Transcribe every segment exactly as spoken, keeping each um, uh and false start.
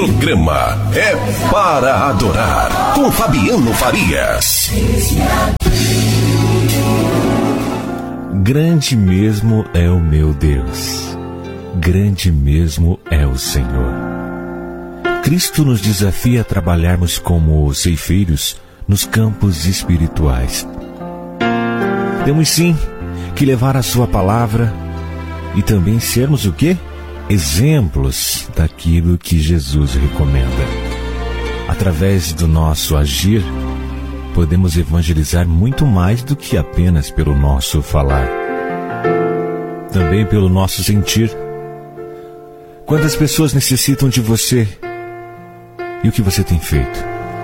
programa é para adorar, com Fabiano Farias. Grande mesmo é o meu Deus, grande mesmo é o Senhor. Cristo nos desafia a trabalharmos como ceifeiros nos campos espirituais. Temos sim que levar a sua palavra e também sermos o quê? Exemplos daquilo que Jesus recomenda. Através do nosso agir, podemos evangelizar muito mais do que apenas pelo nosso falar. Também pelo nosso sentir. Quantas pessoas necessitam de você? E o que você tem feito?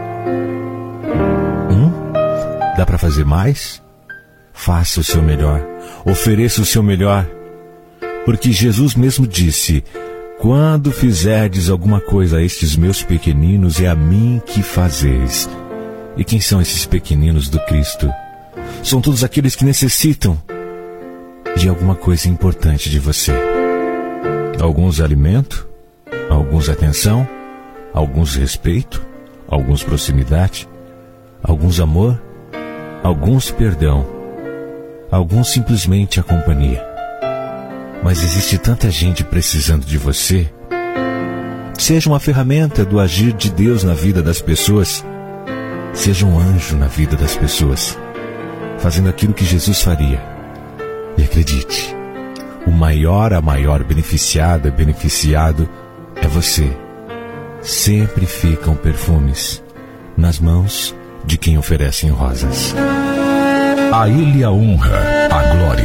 Hum? Dá para fazer mais? Faça o seu melhor. Ofereça o seu melhor. Porque Jesus mesmo disse: quando fizerdes alguma coisa a estes meus pequeninos, é a mim que fazeis. E quem são esses pequeninos do Cristo? São todos aqueles que necessitam de alguma coisa importante de você. Alguns alimento, alguns atenção, alguns respeito, alguns proximidade, alguns amor, alguns perdão, alguns simplesmente a companhia. Mas existe tanta gente precisando de você. Seja uma ferramenta do agir de Deus na vida das pessoas. Seja um anjo na vida das pessoas, fazendo aquilo que Jesus faria. E acredite, o maior, a maior beneficiada, beneficiado é você. Sempre ficam perfumes nas mãos de quem oferecem rosas. A Ele a honra, a glória.